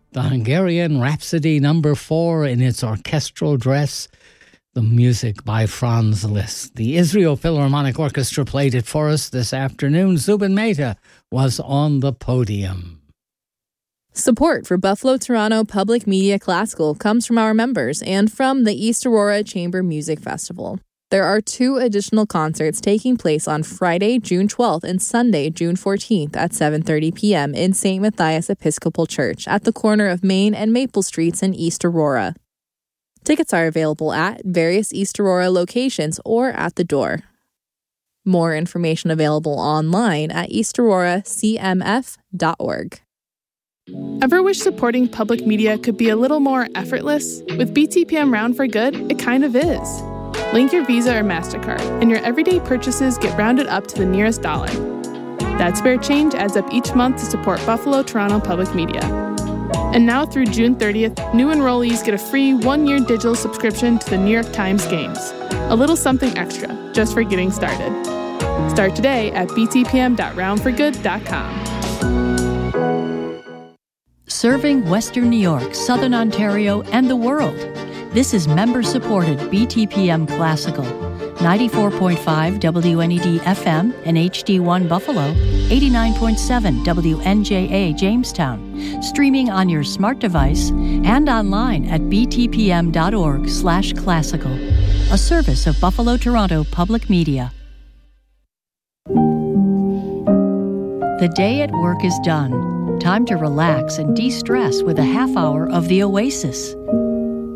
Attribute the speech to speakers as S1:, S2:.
S1: the Hungarian Rhapsody No. 4 in its orchestral dress, the music by Franz Liszt. The Israel Philharmonic Orchestra played it for us this afternoon. Zubin Mehta was on the podium.
S2: Support for Buffalo Toronto Public Media Classical comes from our members and from the East Aurora Chamber Music Festival. There are 2 additional concerts taking place on Friday, June 12th and Sunday, June 14th at 7:30 p.m. in St. Matthias Episcopal Church at the corner of Main and Maple Streets in East Aurora. Tickets are available at various East Aurora locations or at the door. More information available online at eastauroracmf.org.
S3: Ever wish supporting public media could be a little more effortless? With BTPM Round for Good, it kind of is. Link your Visa or MasterCard, and your everyday purchases get rounded up to the nearest dollar. That spare change adds up each month to support Buffalo Toronto Public Media. And now through June 30th, new enrollees get a free 1-year digital subscription to the New York Times Games. A little something extra, just for getting started. Start today at btpm.roundforgood.com.
S4: Serving Western New York, Southern Ontario, and the world. This is member-supported BTPM Classical. 94.5 WNED FM and HD1 Buffalo, 89.7 WNJA Jamestown, streaming on your smart device and online at btpm.org/classical, a service of Buffalo Toronto Public Media. The day at work is done. Time to relax and de-stress with a half hour of The Oasis.